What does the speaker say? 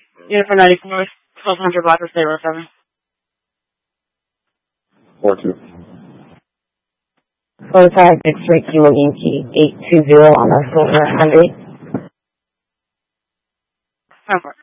Unit for 94, 1200 block of State Road 7. 4-2. 45 X-ray Kilo Yankee 820 on our silver 100. 5-4.